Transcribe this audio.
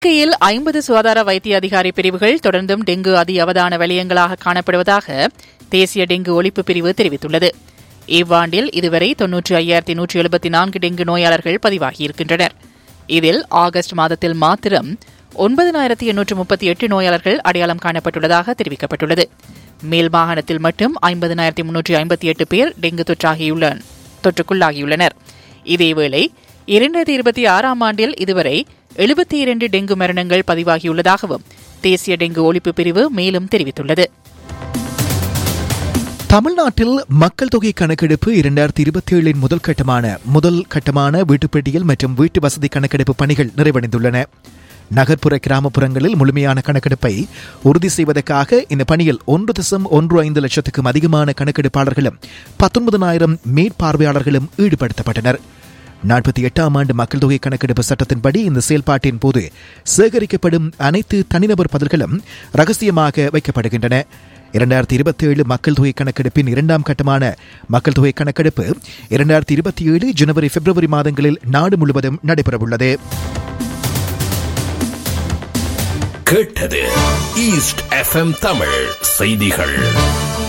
இலங்கையில் 50 சுகாதார வைத்திய அதிகாரி பிரிவுகள் தொடர்ந்தும் டெங்கு அதி அவதான வலயங்களாக காணப்படுவதாக தேசிய டெங்கு ஒழிப்பு பிரிவு தெரிவித்துள்ளது. இவ்வாண்டில் இதுவரை 95,174 டெங்கு நோயாளர்கள் பதிவாகியிருக்கின்றனர். இதில் ஆகஸ்ட் மாதத்தில் மாத்திரம் 9,838 நோயாளர்கள் அடையாளம் காணப்பட்டுள்ளதாக தெரிவிக்கப்பட்டுள்ளது. மேல் மாகாணத்தில் மட்டும் 50,358 பேர் டெங்கு தொற்றுக்குள்ளாகியுள்ளனர். இதேவேளை 2026 ஆண்டில் இதுவரை 72 டெங்கு மரணங்கள் பதிவாகியுள்ளதாகவும் தேசிய டெங்கு ஒழிப்பு பிரிவு மேலும் தெரிவித்துள்ளது. தமிழ்நாட்டில் மக்கள் தொகை கணக்கெடுப்பு 2027 முதல் கட்டமான வீட்டுப்பட்டியல் மற்றும் வீட்டு வசதி கணக்கெடுப்பு பணிகள் நிறைவடைந்துள்ளன. நகர்ப்புற கிராமப்புறங்களில் முழுமையான கணக்கெடுப்பை உறுதி செய்வதற்காக இந்த பணியில் 1.15 லட்சத்துக்கும் அதிகமான கணக்கெடுப்பாளர்களும் 19,000 மேற்பார்வையாளர்களும் ஈடுபடுத்தப்பட்டனர். 48ஆம் ஆண்டு மக்கள் தொகை கணக்கெடுப்பு சட்டத்தின்படி இந்த செயல்பாட்டின் போது சேகரிக்கப்படும் அனைத்து தனிநபர் பதில்களும் ரகசியமாக வைக்கப்படுகின்றன. 2027 மக்கள் தொகை கணக்கெடுப்பின் 2ஆம் கட்டமான மக்கள் தொகை கணக்கெடுப்பு 2027 ஜனவரி பிப்ரவரி மாதங்களில் நாடு முழுவதும் நடைபெறவுள்ளது. கேட்டது ஈஸ்ட் எஃப்எம் தமிழ் செய்திகள்.